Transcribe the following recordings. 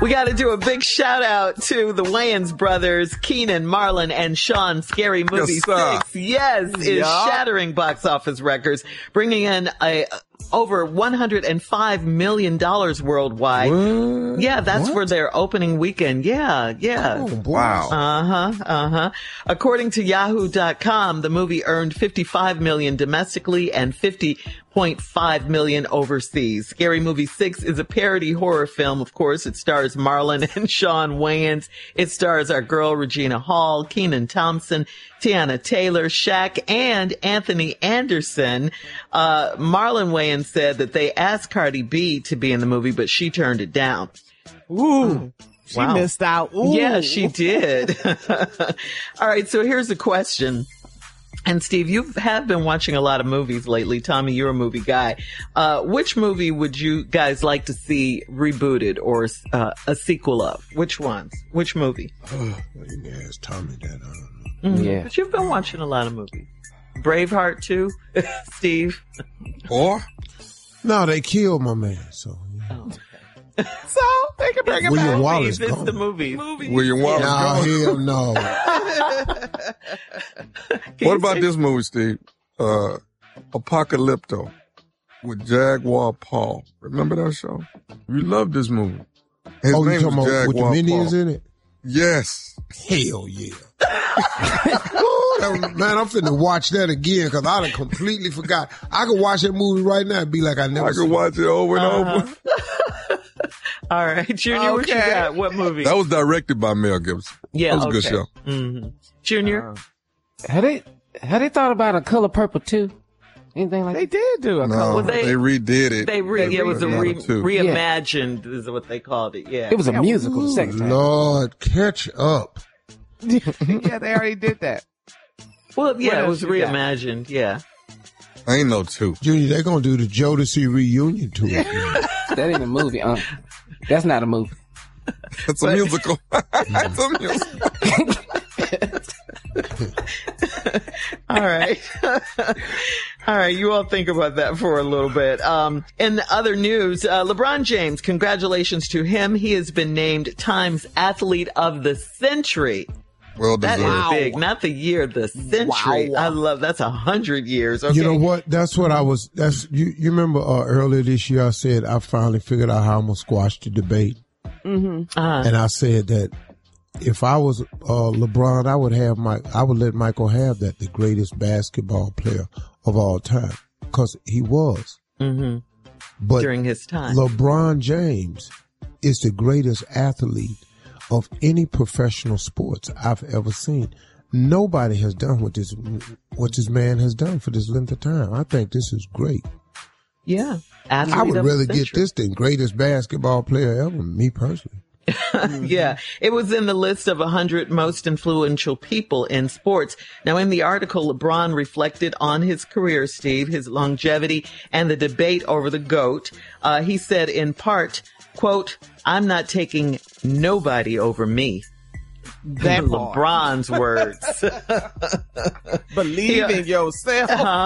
We got to do a big shout out to the Wayans brothers, Keenan, Marlon, and Sean. Scary Movie 6, yes, is shattering box office records, bringing in over $105 million worldwide. What? Yeah, that's for their opening weekend. Yeah. Oh, wow. According to Yahoo.com, the movie earned $55 million domestically and $50.5 million overseas. Scary Movie 6 is a parody horror film. Of course, it stars Marlon and Sean Wayans. It stars our girl Regina Hall, Kenan Thompson, Tiana Taylor, Shaq, and Anthony Anderson. Marlon Wayans said that they asked Cardi B to be in the movie, but she turned it down. Ooh. She missed out. Ooh. Yeah, she did. All right, so here's the question. And Steve, you have been watching a lot of movies lately. Tommy, you're a movie guy. Which movie would you guys like to see rebooted or a sequel of? Which ones? Which movie? You can ask Tommy that. Yeah. But you've been watching a lot of movies. Braveheart too, Steve? Or? No, they killed my man, so. Yeah. Oh. So they can bring him William back. Wallace It's gone. the movie. William Wallace gone. Hell no. What about this movie, Steve? Apocalypto with Jaguar Paul. Remember that show? You love this movie. His You name talking was about with the Jaguar Minions Paul. in it? Yes. Hell yeah. Man, I'm finna watch that again because I done completely forgot. I could watch that movie right now and be like I never I could watch it over and over. All right, Junior, what you got? What movie? That was directed by Mel Gibson. Yeah, that was a good show. Mm-hmm. Junior? Had they thought about A Color Purple too? Anything like They did do a No, color. they redid it. It was a two. reimagined is what they called it. Yeah, It was a musical the second time. Lord, catch up. Yeah, they already did that. Well, yeah, What it was else you got? reimagined. Yeah. Ain't no two. Junior, they're going to do the Jodeci reunion tour. That ain't a movie. That's not a movie. It's a musical. It's a musical. All right. All right. You all think about that for a little bit. In other news, LeBron James, congratulations to him. He has been named Time's Athlete of the Century. Well That deserved. is big. Not the year, the century. Wow. I love that's 100 years. Okay. You know what? That's what I was. You remember earlier this year I said I finally figured out how I'm going to squash the debate. Mm-hmm. And I said that if I was LeBron, I would let Michael have that, the greatest basketball player of all time, because he was. Mm-hmm. But during his time, LeBron James is the greatest athlete of any professional sports I've ever seen. Nobody has done what this man has done for this length of time. I think this is great. yeah. I would rather get this than greatest basketball player ever, me personally. Yeah, it was in the list of 100 most influential people in sports. Now, in the article, LeBron reflected on his career, Steve, his longevity, and the debate over the GOAT. He said in part, quote, "I'm not taking nobody over me." That part. LeBron's words. Believe in yourself.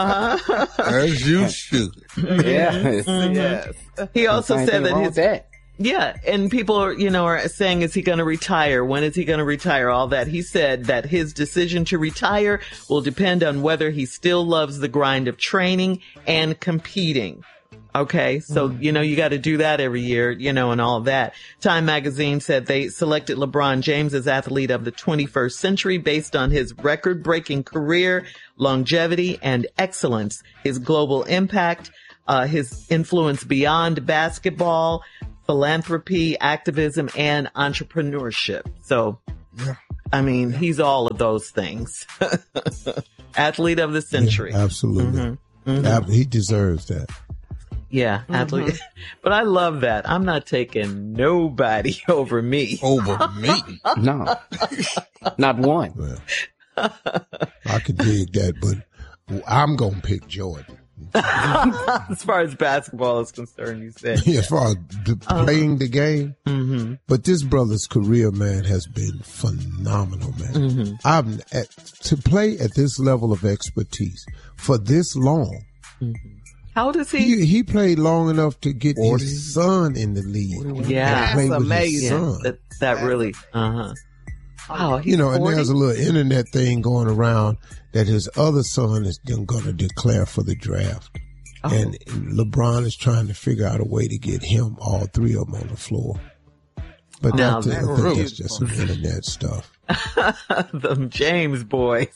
As you should. Yeah. Yes. He also Ain't said nothing wrong that with that. yeah, and people are saying, is he going to retire? When is he going to retire? All that. He said that his decision to retire will depend on whether he still loves the grind of training and competing. Okay. So, you got to do that every year, and all that. Time magazine said they selected LeBron James as athlete of the 21st century based on his record-breaking career, longevity, and excellence, his global impact, his influence beyond basketball, philanthropy, activism, and entrepreneurship. So, I mean, he's all of those things. Athlete of the century. Yeah, absolutely. He deserves that. Yeah, athlete. But I love that. I'm not taking nobody over me. Over me. No. Not one. Well, I could dig that, but I'm going to pick Jordan. As far as basketball is concerned, you said. As far as playing the game. Mm-hmm. But this brother's career, man, has been phenomenal, man. To play at this level of expertise for this long, How old is he? He played long enough to get 40. his son in the league. Yeah. Play That's with his amazing. son. That really, Wow, he's You know, and 40? there's a little internet thing going around that his other son is going to declare for the draft. Oh. And LeBron is trying to figure out a way to get him, all three of them, on the floor. But Now, I think that's that's just some internet stuff. Them James boys.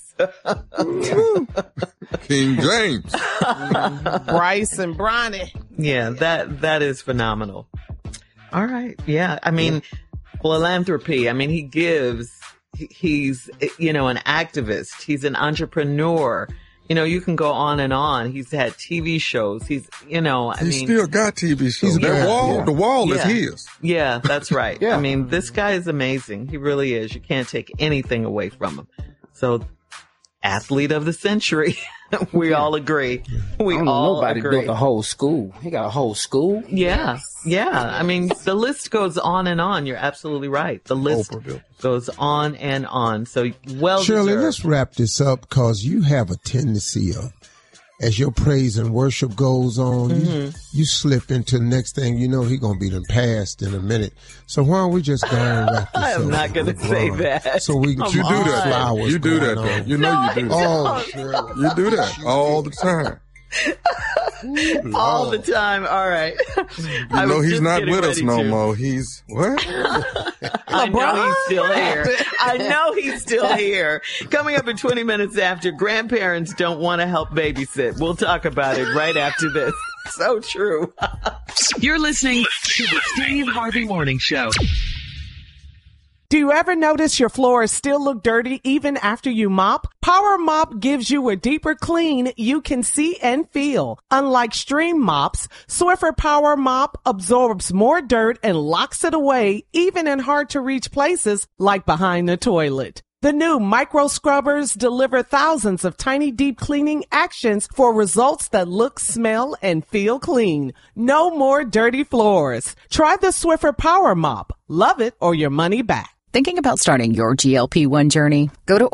King James. Bryce and Bronny. Yeah, that is phenomenal. All right. Yeah. I mean, philanthropy. I mean, he gives, he's, you know, an activist. He's an entrepreneur. You know, you can go on and on. He's had TV shows. He's, you know, I He mean, still got TV shows. got- The wall is Yeah. his. yeah, that's right. Yeah. I mean, this guy is amazing. He really is. You can't take anything away from him. So, athlete of the century. We all agree. We I don't know, all nobody agree. built a whole school. He got a whole school. Yeah. Yeah. I mean, the list goes on and on. You're absolutely right. The list Oprah built. goes on and on. So well Shirley, deserved. let's wrap this up because you have a tendency of, as your praise and worship goes on, you slip into the next thing you know, he's going to be done passed in a minute. So why don't we just go and wrap this I up? am not going to say that. So we can Come keep You do on. that. flowers You do that, going though. on. You know you do that. Oh, Shirley. You do that all the time. all the time. All right. You know he's not with us no more. He's what? I know he's still here. I know he's still here. Coming up in 20 minutes after, grandparents don't want to help babysit. We'll talk about it right after this. So true. You're listening to the Steve Harvey Morning Show. Do you ever notice your floors still look dirty even after you mop? Power Mop gives you a deeper clean you can see and feel. Unlike stream mops, Swiffer Power Mop absorbs more dirt and locks it away even in hard to reach places like behind the toilet. The new micro scrubbers deliver thousands of tiny deep cleaning actions for results that look, smell, and feel clean. No more dirty floors. Try the Swiffer Power Mop. Love it or your money back. Thinking about starting your GLP-1 journey? Go to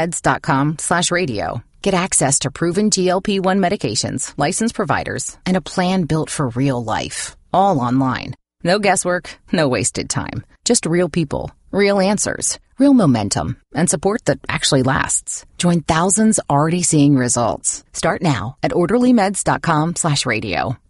orderlymeds.com/radio. Get access to proven GLP-1 medications, licensed providers, and a plan built for real life. All online. No guesswork, no wasted time. Just real people, real answers, real momentum, and support that actually lasts. Join thousands already seeing results. Start now at orderlymeds.com/radio.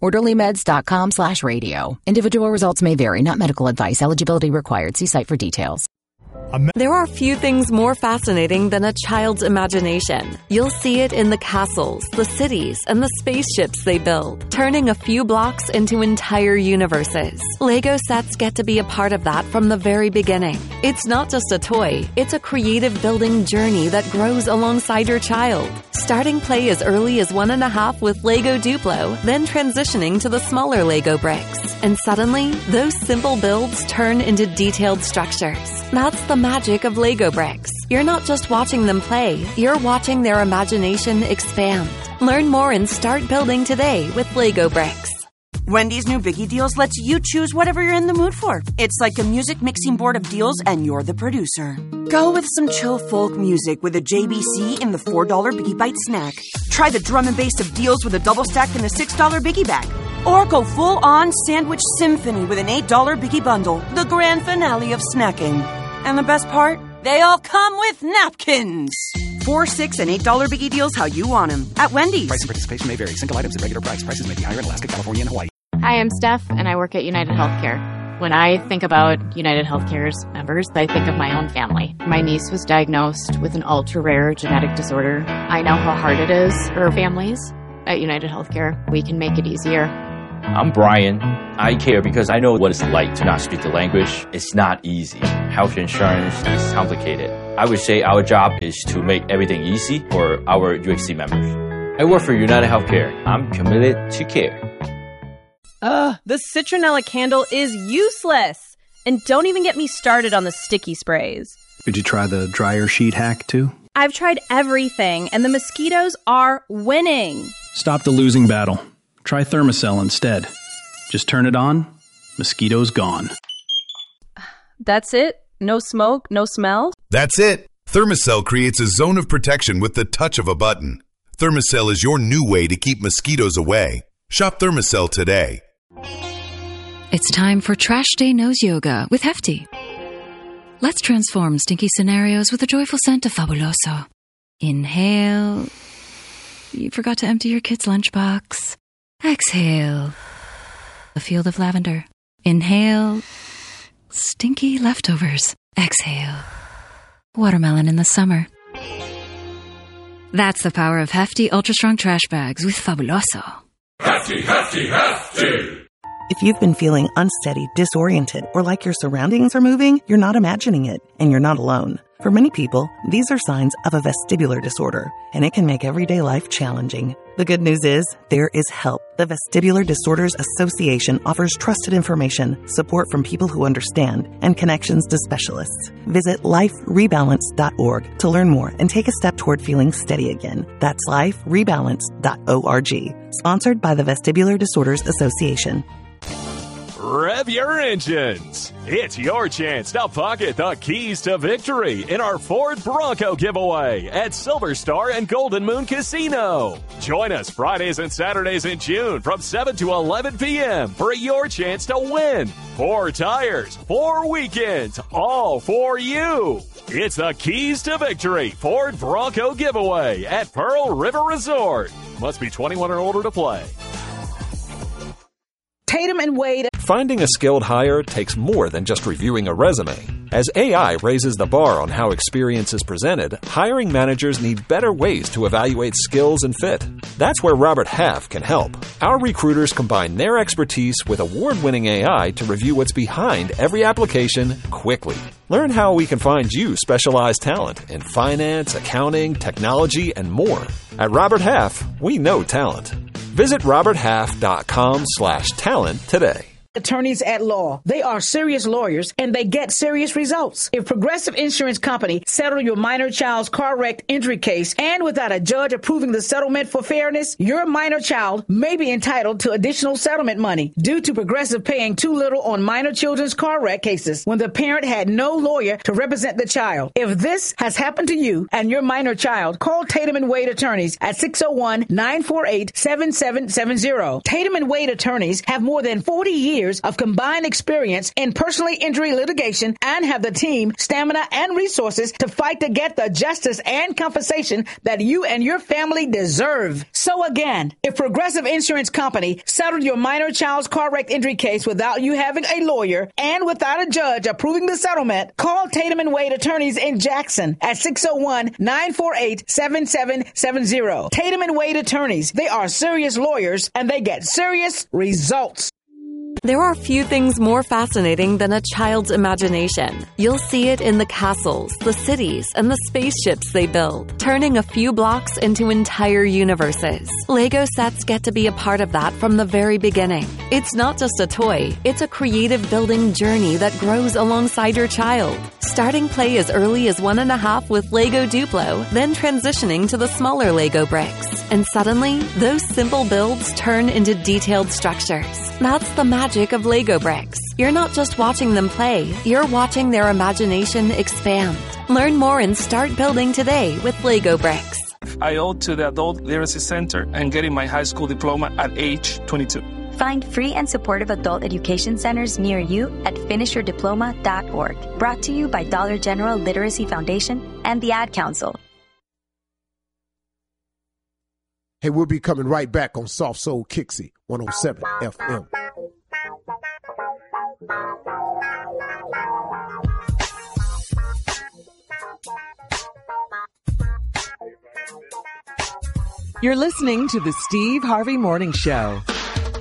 orderlymeds.com/radio. Individual results may vary, not medical advice. Eligibility required. See site for details. There are few things more fascinating than a child's imagination. You'll see it in the castles, the cities, and the spaceships they build, turning a few blocks into entire universes. Lego sets get to be a part of that from the very beginning. It's not just a toy, it's a creative building journey that grows alongside your child. Starting play as early as 1.5 with Lego Duplo, then transitioning to the smaller Lego bricks. And suddenly, those simple builds turn into detailed structures. That's the magic of Lego bricks. You're not just watching them play, you're watching their imagination expand. Learn more and start building today with Lego bricks. Wendy's new Biggie Deals lets you choose whatever you're in the mood for. It's like a music mixing board of deals, and you're the producer. Go with some chill folk music with a JBC in the $4 Biggie Bite snack. Try the drum and bass of deals with a double stack in the $6 Biggie Bag. Or go full-on sandwich symphony with an $8 Biggie Bundle, the grand finale of snacking. And the best part? They all come with napkins. $4, $6, and $8 Biggie Deals how you want them at Wendy's. Price and participation may vary. Single items at regular price. Prices may be higher in Alaska, California, and Hawaii. Hi, I'm Steph, and I work at United Healthcare. When I think about United Healthcare's members, I think of my own family. My niece was diagnosed with an ultra-rare genetic disorder. I know how hard it is for families. At United Healthcare, we can make it easier. I'm Brian. I care because I know what it's like to not speak the language. It's not easy. Health insurance is complicated. I would say our job is to make everything easy for our UHC members. I work for United Healthcare. I'm committed to care. The citronella candle is useless. And don't even get me started on the sticky sprays. Did you try the dryer sheet hack too? I've tried everything, and the mosquitoes are winning. Stop the losing battle. Try Thermacell instead. Just turn it on, mosquitoes gone. That's it? No smoke, no smell? That's it. Thermacell creates a zone of protection with the touch of a button. Thermacell is your new way to keep mosquitoes away. Shop Thermacell today. It's time for Trash Day Nose Yoga with Hefty. Let's transform stinky scenarios with the joyful scent of Fabuloso. Inhale. You forgot to empty your kid's lunchbox. Exhale. A field of lavender. Inhale. Stinky leftovers. Exhale. Watermelon in the summer. That's the power of Hefty Ultra Strong Trash Bags with Fabuloso. Hefty, hefty, hefty! If you've been feeling unsteady, disoriented, or like your surroundings are moving, you're not imagining it, and you're not alone. For many people, these are signs of a vestibular disorder, and it can make everyday life challenging. The good news is, there is help. The Vestibular Disorders Association offers trusted information, support from people who understand, and connections to specialists. Visit liferebalance.org to learn more and take a step toward feeling steady again. That's liferebalance.org. Sponsored by the Vestibular Disorders Association. Rev your engines. It's your chance to pocket the keys to victory in our Ford Bronco giveaway at Silver Star and Golden Moon Casino. Join us Fridays and Saturdays in June from 7 to 11 p.m. for your chance to win 4 tires, 4 weekends, all for you. It's the Keys to Victory Ford Bronco giveaway at Pearl River Resort. Must be 21 or older to play. Tatum and Wade. Finding a skilled hire takes more than just reviewing a resume. As AI raises the bar on how experience is presented, hiring managers need better ways to evaluate skills and fit. That's where Robert Half can help. Our recruiters combine their expertise with award-winning AI to review what's behind every application quickly. Learn how we can find you specialized talent in finance, accounting, technology, and more. At Robert Half, we know talent. Visit roberthalf.com/talent today. Attorneys at law. They are serious lawyers and they get serious results. If Progressive Insurance Company settled your minor child's car wreck injury case and without a judge approving the settlement for fairness, your minor child may be entitled to additional settlement money due to Progressive paying too little on minor children's car wreck cases when the parent had no lawyer to represent the child. If this has happened to you and your minor child, call Tatum and Wade Attorneys at 601-948-7770. Tatum and Wade Attorneys have more than 40 years of combined experience in personal injury litigation and have the team, stamina, and resources to fight to get the justice and compensation that you and your family deserve. So again, if Progressive Insurance Company settled your minor child's car wreck injury case without you having a lawyer and without a judge approving the settlement, call Tatum and Wade Attorneys in Jackson at 601-948-7770. Tatum and Wade Attorneys. They are serious lawyers and they get serious results. There are few things more fascinating than a child's imagination. You'll see it in the castles, the cities, and the spaceships they build, turning a few blocks into entire universes. Lego sets get to be a part of that from the very beginning. It's not just a toy, it's a creative building journey that grows alongside your child. Starting play as early as 1.5 with Lego Duplo, then transitioning to the smaller Lego bricks. And suddenly, those simple builds turn into detailed structures. That's the magic of Lego bricks. You're not just watching them play, you're watching their imagination expand. Learn more and start building today with Lego bricks. I owe to the Adult Literacy Center and getting my high school diploma at age 22. Find free and supportive adult education centers near you at finishyourdiploma.org. Brought to you by Dollar General Literacy Foundation and the Ad Council. Hey, we'll be coming right back on Soft Soul Kixie, 107 FM. You're listening to the Steve Harvey Morning Show.